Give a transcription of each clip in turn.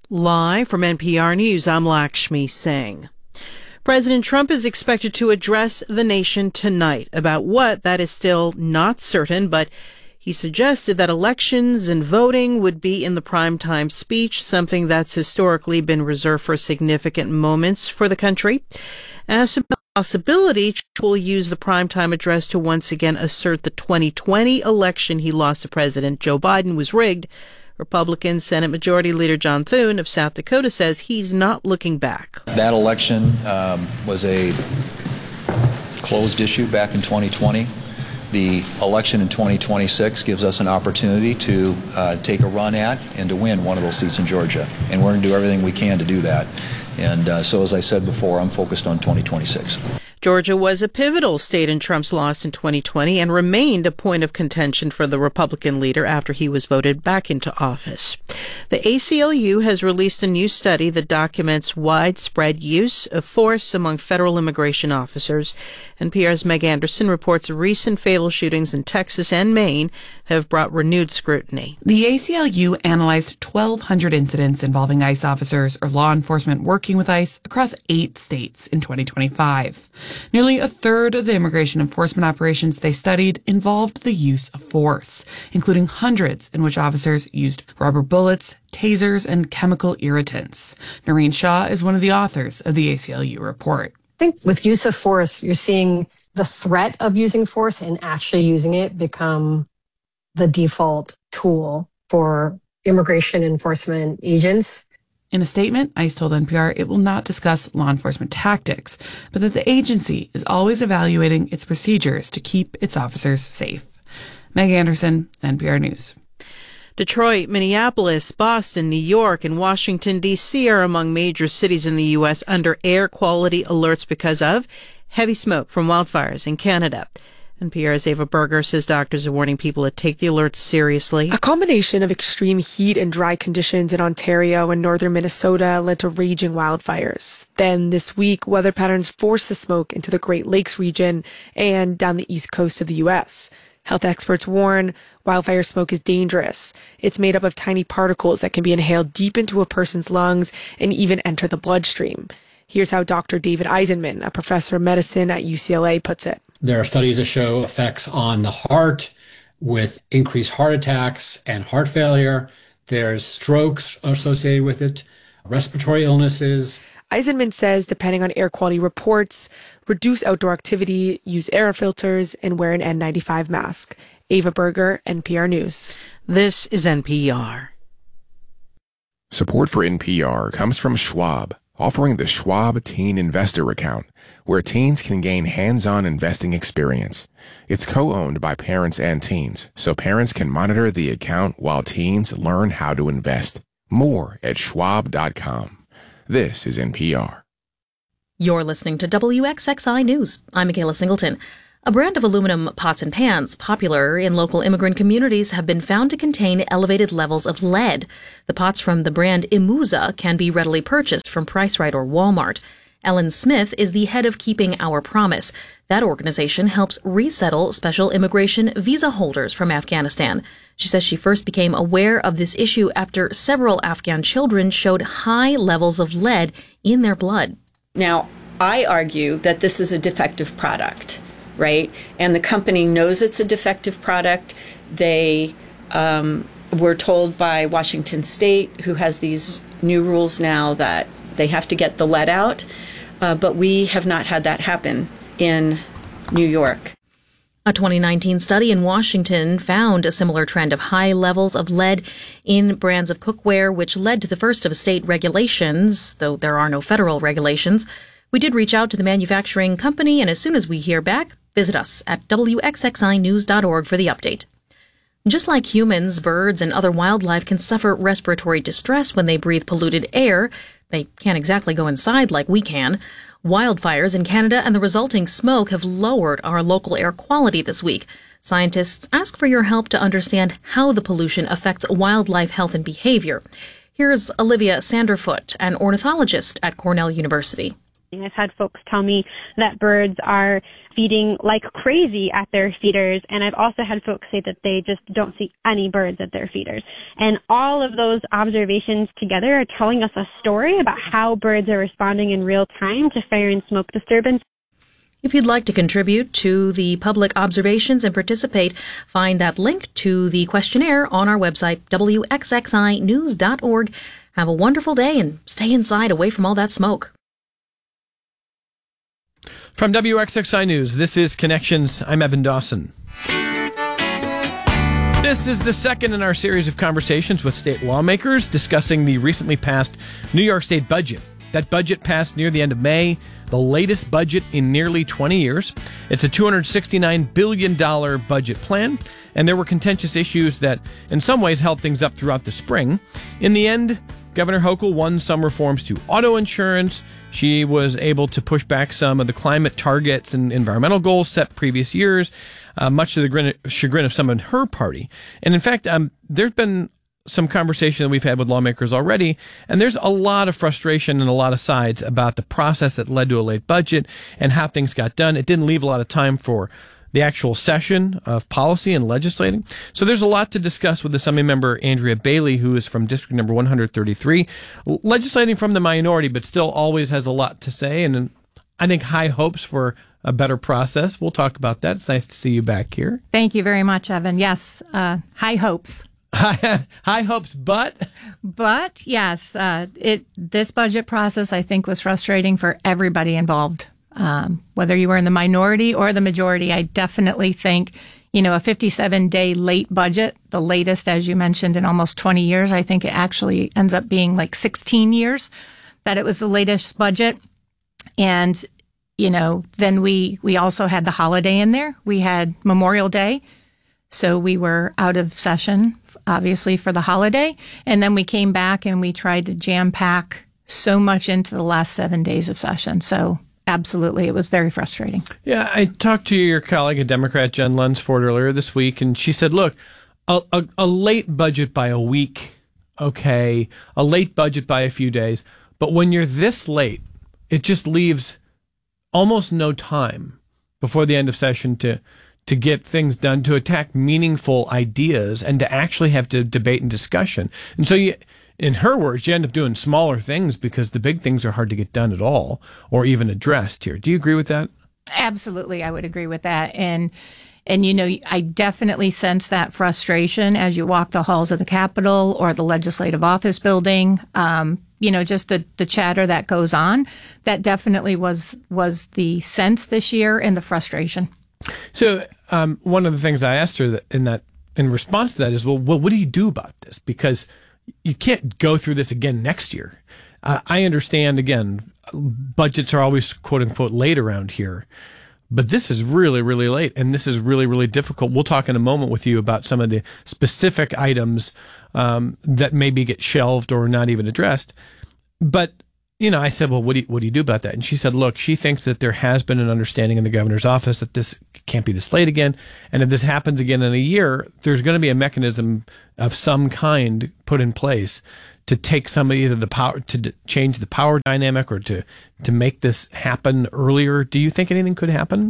Live from NPR News, I'm Lakshmi Singh. President Trump is expected to address the nation tonight. About what, that is still not certain, but he suggested that elections and voting would be in the primetime speech, something that's historically been reserved for significant moments for the country. Asked about the possibility, Trump will use the primetime address to once again assert the 2020 election he lost to President Joe Biden was rigged. Republican Senate Majority Leader John Thune of South Dakota says he's not looking back. That election was a closed issue back in 2020. The election in 2026 gives us an opportunity to take a run at and to win one of those seats in Georgia. And we're going to do everything we can to do that. And so, as I said before, I'm focused on 2026. Georgia was a pivotal state in Trump's loss in 2020 and remained a point of contention for the Republican leader after he was voted back into office. The ACLU has released a new study that documents widespread use of force among federal immigration officers. NPR's Meg Anderson reports recent fatal shootings in Texas and Maine have brought renewed scrutiny. The ACLU analyzed 1,200 incidents involving ICE officers or law enforcement working with ICE across 8 states in 2025. Nearly a third of the immigration enforcement operations they studied involved the use of force, including hundreds in which officers used rubber bullets, tasers, and chemical irritants. Noreen Shaw is one of the authors of the ACLU report. I think with use of force, you're seeing the threat of using force and actually using it become the default tool for immigration enforcement agents. In a statement, ICE told NPR it will not discuss law enforcement tactics, but that the agency is always evaluating its procedures to keep its officers safe. Meg Anderson, NPR News. Detroit, Minneapolis, Boston, New York, and Washington, D.C. are among major cities in the U.S. under air quality alerts because of heavy smoke from wildfires in Canada. NPR's Ava Berger says doctors are warning people to take the alerts seriously. A combination of extreme heat and dry conditions in Ontario and northern Minnesota led to raging wildfires. Then this week, weather patterns forced the smoke into the Great Lakes region and down the east coast of the U.S. Health experts warn wildfire smoke is dangerous. It's made up of tiny particles that can be inhaled deep into a person's lungs and even enter the bloodstream. Here's how Dr. David Eisenman, a professor of medicine at UCLA, puts it. There are studies that show effects on the heart with increased heart attacks and heart failure. There's strokes associated with it, respiratory illnesses. Eisenman says, depending on air quality reports, reduce outdoor activity, use air filters, and wear an N95 mask. Ava Berger, NPR News. This is NPR. Support for NPR comes from Schwab, offering the Schwab Teen Investor Account, where teens can gain hands-on investing experience. It's co-owned by parents and teens, so parents can monitor the account while teens learn how to invest. More at schwab.com. This is NPR. You're listening to WXXI News. I'm Michaela Singleton. A brand of aluminum pots and pans popular in local immigrant communities have been found to contain elevated levels of lead. The pots from the brand Imuza can be readily purchased from Price Rite or Walmart. Ellen Smith is the head of Keeping Our Promise. That organization helps resettle special immigration visa holders from Afghanistan. She says she first became aware of this issue after several Afghan children showed high levels of lead in their blood. Now, I argue that this is a defective product, right? And the company knows it's a defective product. They were told by Washington State, who has these new rules now, that they have to get the lead out. But we have not had that happen in New York. A 2019 study in Washington found a similar trend of high levels of lead in brands of cookware, which led to the first of state regulations, though there are no federal regulations. We did reach out to the manufacturing company, and as soon as we hear back, visit us at WXXInews.org for the update. Just like humans, birds and other wildlife can suffer respiratory distress when they breathe polluted air. They can't exactly go inside like we can. Wildfires in Canada and the resulting smoke have lowered our local air quality this week. Scientists ask for your help to understand how the pollution affects wildlife health and behavior. Here's Olivia Sanderfoot, an ornithologist at Cornell University. I've had folks tell me that birds are feeding like crazy at their feeders, and I've also had folks say that they just don't see any birds at their feeders. And all of those observations together are telling us a story about how birds are responding in real time to fire and smoke disturbance. If you'd like to contribute to the public observations and participate, find that link to the questionnaire on our website, wxxinews.org. Have a wonderful day and stay inside away from all that smoke. From WXXI News, this is Connections. I'm Evan Dawson. This is the second in our series of conversations with state lawmakers discussing the recently passed New York State budget. That budget passed near the end of May, the latest budget in nearly 20 years. It's a $269 billion budget plan, and there were contentious issues that in some ways held things up throughout the spring. In the end, Governor Hochul won some reforms to auto insurance. She was able to push back some of the climate targets and environmental goals set previous years, much to the chagrin of some in her party. And in fact, there's been some conversation that we've had with lawmakers already, and there's a lot of frustration and a lot of sides about the process that led to a late budget and how things got done. It didn't leave a lot of time for the actual session of policy and legislating. So there's a lot to discuss with Assembly member Andrea Bailey, who is from District Number 133, legislating from the minority, but still always has a lot to say, and I think high hopes for a better process. We'll talk about that. It's nice to see you back here. Thank you very much, Evan. Yes, high hopes. High hopes, but yes, this budget process, I think, was frustrating for everybody involved. Whether you were in the minority or the majority, I definitely think, a 57-day late budget, the latest, as you mentioned, in almost 20 years. I think it actually ends up being like 16 years that it was the latest budget. And, then we also had the holiday in there. We had Memorial Day. So we were out of session, obviously, for the holiday. And then we came back and we tried to jam pack so much into the last 7 days of session. So absolutely, it was very frustrating. Yeah, I talked to your colleague, a Democrat, Jen Lunsford, earlier this week, and she said, look, a late budget by a week, okay, a late budget by a few days, but when you're this late, it just leaves almost no time before the end of session to get things done, to attack meaningful ideas, and to actually have to debate and discussion. And so in her words, you end up doing smaller things because the big things are hard to get done at all or even addressed here. Do you agree with that? Absolutely, I would agree with that. And I definitely sense that frustration as you walk the halls of the Capitol or the Legislative Office building. Just the chatter that goes on. That definitely was the sense this year and the frustration. So one of the things I asked her in response to that is, well, what do you do about this? Because you can't go through this again next year. I understand, again, budgets are always, quote unquote, late around here. But this is really, really late, and this is really, really difficult. We'll talk in a moment with you about some of the specific items that maybe get shelved or not even addressed. But I said, well, what do you do about that? And she said, look, she thinks that there has been an understanding in the governor's office that this can't be this late again. And if this happens again in a year, there's going to be a mechanism of some kind put in place to take some of either the power, to change the power dynamic or to make this happen earlier. Do you think anything could happen?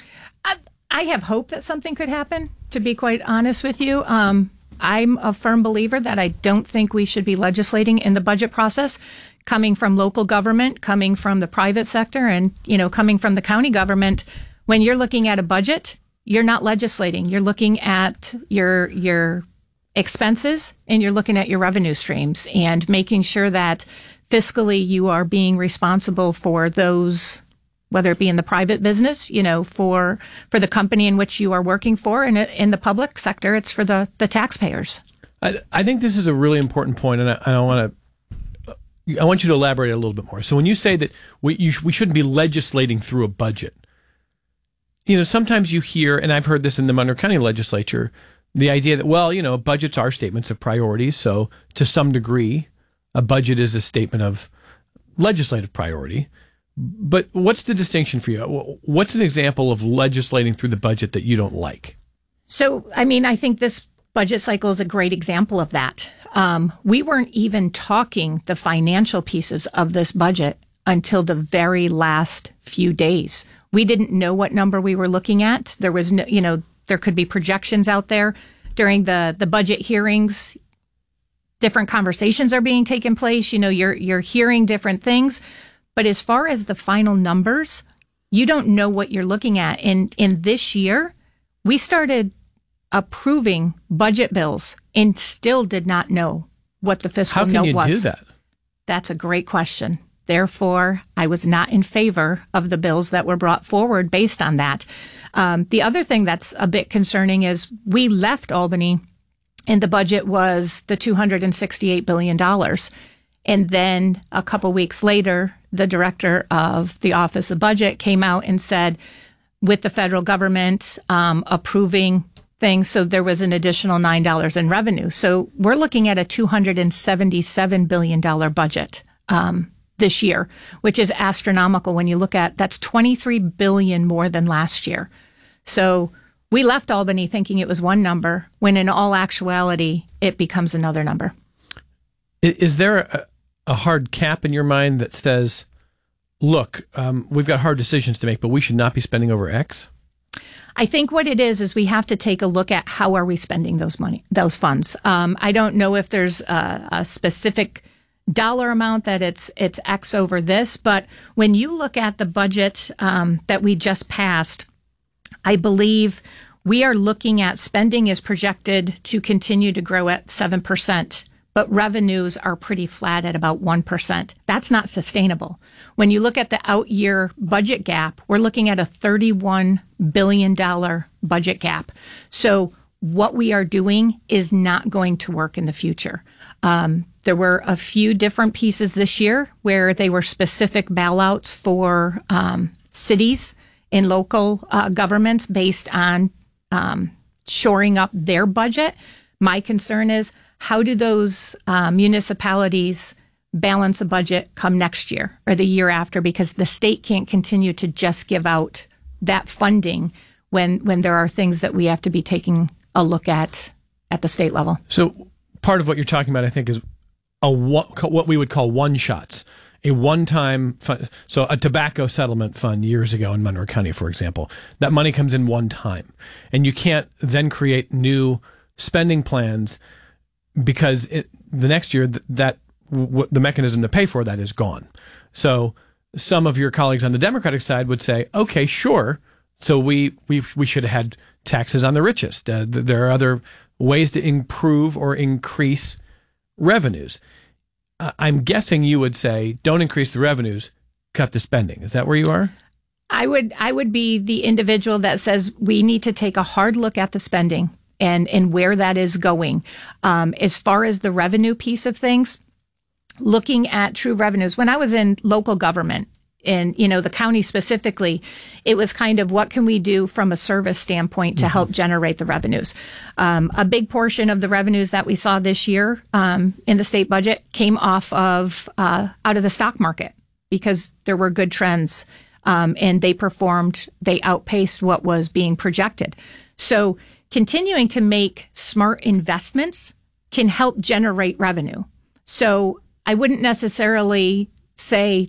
I have hope that something could happen, to be quite honest with you. I'm a firm believer that I don't think we should be legislating in the budget process. Coming from local government, coming from the private sector, and, coming from the county government, when you're looking at a budget, you're not legislating. You're looking at your expenses and you're looking at your revenue streams and making sure that fiscally you are being responsible for those, whether it be in the private business, for the company in which you are working for, and in the public sector, it's for the taxpayers. I think this is a really important point, and I want you to elaborate a little bit more. So when you say that we shouldn't be legislating through a budget, sometimes you hear, and I've heard this in the Monroe County Legislature, the idea that, budgets are statements of priorities. So to some degree, a budget is a statement of legislative priority. But what's the distinction for you? What's an example of legislating through the budget that you don't like? So, I think this budget cycle is a great example of that. We weren't even talking the financial pieces of this budget until the very last few days. We didn't know what number we were looking at. There was no, there could be projections out there during the budget hearings. Different conversations are being taken place. You're hearing different things. But as far as the final numbers, you don't know what you're looking at. In this year, we started approving budget bills and still did not know what the fiscal note was. How can you do that? That's a great question. Therefore, I was not in favor of the bills that were brought forward based on that. The other thing that's a bit concerning is we left Albany and the budget was the $268 billion. And then a couple weeks later, the director of the Office of Budget came out and said, with the federal government approving things, so there was an additional $9 in revenue. So we're looking at a $277 billion budget this year, which is astronomical when you look at that's $23 billion more than last year. So we left Albany thinking it was one number, when in all actuality, it becomes another number. Is there a hard cap in your mind that says, look, we've got hard decisions to make, but we should not be spending over X? I think what it is we have to take a look at how are we spending those funds. I don't know if there's a specific dollar amount that it's X over this, but when you look at the budget that we just passed, I believe we are looking at spending is projected to continue to grow at 7%, but revenues are pretty flat at about 1%. That's not sustainable. When you look at the out-year budget gap, we're looking at a $31 billion budget gap. So what we are doing is not going to work in the future. There were a few different pieces this year where they were specific bailouts for cities and local governments based on shoring up their budget. My concern is, how do those municipalities balance a budget come next year or the year after? Because the state can't continue to just give out that funding when there are things that we have to be taking a look at the state level. So part of what you're talking about, I think, is what we would call one-shots. A one-time fund, so a tobacco settlement fund years ago in Monroe County, for example, that money comes in one time, and you can't then create new spending plans because the next year the mechanism to pay for that is gone. So some of your colleagues on the Democratic side would say, okay, sure, so we should have had taxes on the richest. There are other ways to improve or increase revenues. I'm guessing you would say, don't increase the revenues, cut the spending. Is that where you are? I would be the individual that says we need to take a hard look at the spending and where that is going. As far as the revenue piece of things, looking at true revenues, when I was in local government, and, the county specifically, it was kind of what can we do from a service standpoint to help generate the revenues. A big portion of the revenues that we saw this year in the state budget came off of out of the stock market because there were good trends and they outpaced what was being projected. So continuing to make smart investments can help generate revenue. So I wouldn't necessarily say